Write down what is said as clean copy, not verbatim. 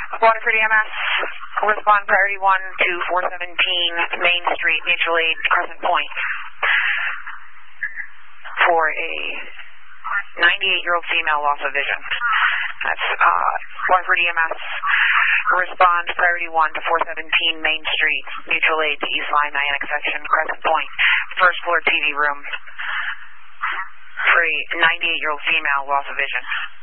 Waterford EMS, respond priority 1 to 417 Main Street, mutual aid, Crescent Point, for a 98-year-old female loss of vision. That's Waterford EMS, respond priority 1 to 417 Main Street, mutual aid to East Line, Niantic Section, Crescent Point, first floor TV room, for a 98-year-old female loss of vision.